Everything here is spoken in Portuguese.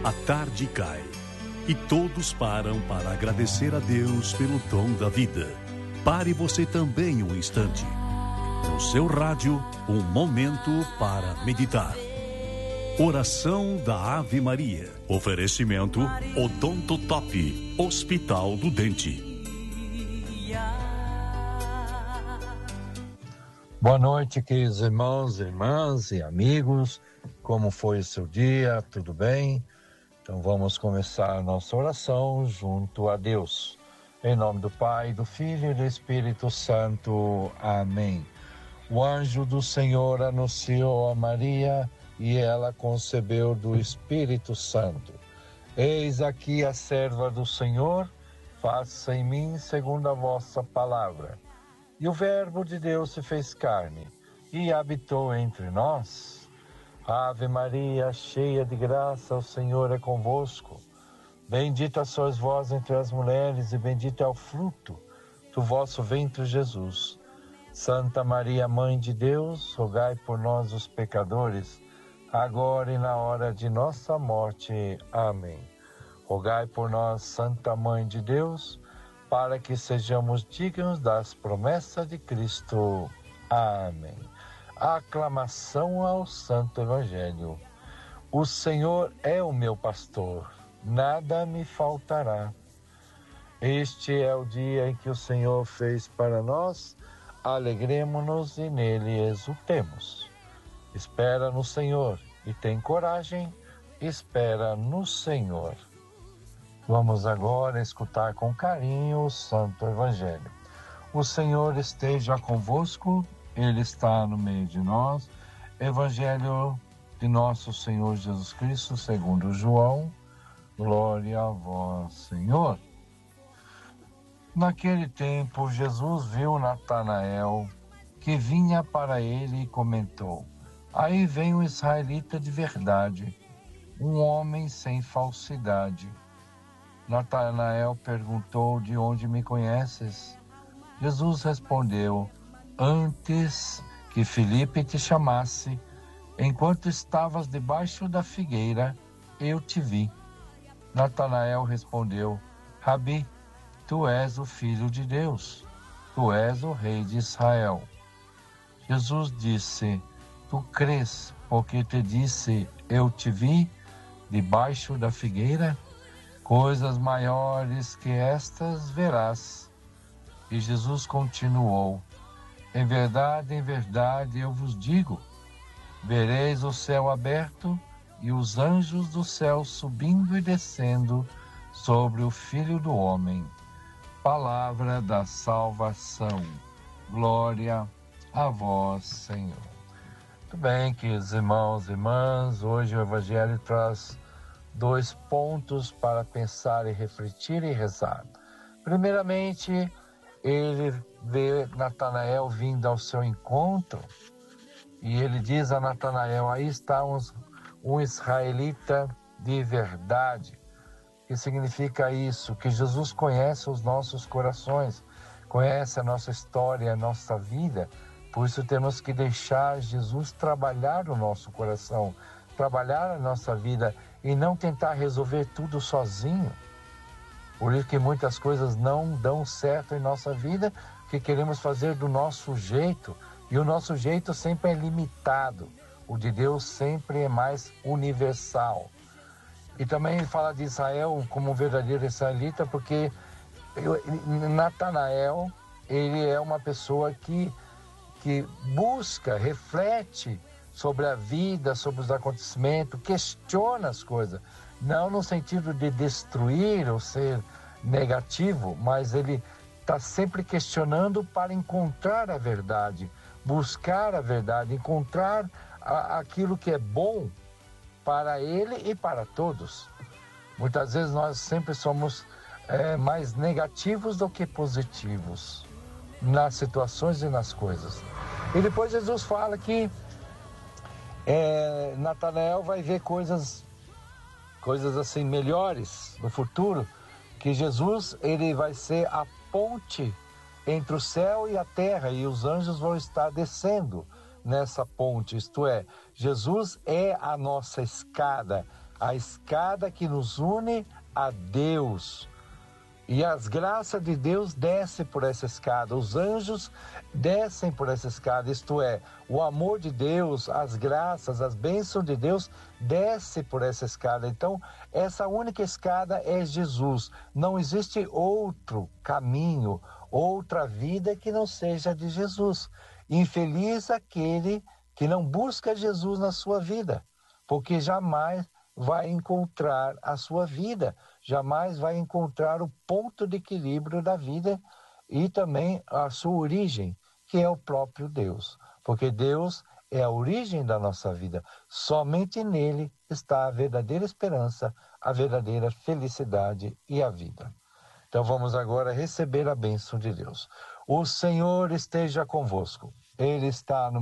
A tarde cai e todos param para agradecer a Deus pelo dom da vida. Pare você também um instante. No seu rádio, um momento para meditar. Oração da Ave Maria. Oferecimento Odonto Top, Hospital do Dente. Boa noite, queridos irmãos, irmãs e amigos. Como foi o seu dia? Tudo bem? Então vamos começar a nossa oração junto a Deus. Em nome do Pai, do Filho e do Espírito Santo. Amém. O anjo do Senhor anunciou a Maria e ela concebeu do Espírito Santo. Eis aqui a serva do Senhor, faça em mim segundo a vossa palavra. E o Verbo de Deus se fez carne e habitou entre nós. Ave Maria, cheia de graça, o Senhor é convosco. Bendita sois vós entre as mulheres e bendito é o fruto do vosso ventre, Jesus. Santa Maria, Mãe de Deus, rogai por nós os pecadores, agora e na hora de nossa morte. Amém. Rogai por nós, Santa Mãe de Deus, para que sejamos dignos das promessas de Cristo. Amém. Aclamação ao Santo Evangelho. O Senhor é o meu pastor, nada me faltará. Este é o dia em que o Senhor fez para nós, alegremo-nos e nele exultemos. Espera no Senhor e tem coragem, espera no Senhor. Vamos agora escutar com carinho o Santo Evangelho. O Senhor esteja convosco, Ele está no meio de nós. Evangelho de nosso Senhor Jesus Cristo, segundo João. Glória a vós, Senhor. Naquele tempo, Jesus viu Natanael, que vinha para ele e comentou: aí vem um israelita de verdade, um homem sem falsidade. Natanael perguntou: de onde me conheces? Jesus respondeu: antes que Filipe te chamasse, enquanto estavas debaixo da figueira, eu te vi. Natanael respondeu: Rabi, tu és o Filho de Deus, tu és o Rei de Israel. Jesus disse: tu crês, porque te disse, eu te vi debaixo da figueira? Coisas maiores que estas verás. E Jesus continuou: em verdade, eu vos digo, vereis o céu aberto e os anjos do céu subindo e descendo sobre o Filho do Homem. Palavra da salvação. Glória a vós, Senhor. Muito bem, queridos irmãos e irmãs, hoje o Evangelho traz 2 pontos para pensar e refletir e rezar. Primeiramente, ele vê Natanael vindo ao seu encontro e ele diz a Natanael: aí está um israelita de verdade. O que significa isso? Que Jesus conhece os nossos corações, conhece a nossa história, a nossa vida. Por isso temos que deixar Jesus trabalhar o nosso coração, trabalhar a nossa vida e não tentar resolver tudo sozinho. Por isso que muitas coisas não dão certo em nossa vida, que queremos fazer do nosso jeito, e o nosso jeito sempre é limitado. O de Deus sempre é mais universal. E também ele fala de Israel como um verdadeiro israelita, porque Natanael, ele é uma pessoa que busca, reflete sobre a vida, sobre os acontecimentos, questiona as coisas. Não no sentido de destruir ou ser negativo, mas ele está sempre questionando para encontrar a verdade, buscar a verdade, encontrar aquilo que é bom para ele e para todos. Muitas vezes nós sempre somos mais negativos do que positivos nas situações e nas coisas. E depois Jesus fala que Natanael vai ver coisas assim melhores no futuro, que Jesus ele vai ser a ponte entre o céu e a terra, e os anjos vão estar descendo nessa ponte, isto é, Jesus é a nossa escada a escada que nos une a Deus. E as graças de Deus descem por essa escada, os anjos descem por essa escada, isto é, o amor de Deus, as graças, as bênçãos de Deus descem por essa escada. Então, essa única escada é Jesus. Não existe outro caminho, outra vida que não seja de Jesus. Infeliz aquele que não busca Jesus na sua vida, porque jamais vai encontrar a sua vida, jamais vai encontrar o ponto de equilíbrio da vida e também a sua origem, que é o próprio Deus. Porque Deus é a origem da nossa vida. Somente nele está a verdadeira esperança, a verdadeira felicidade e a vida. Então vamos agora receber a bênção de Deus. O Senhor esteja convosco. Ele está no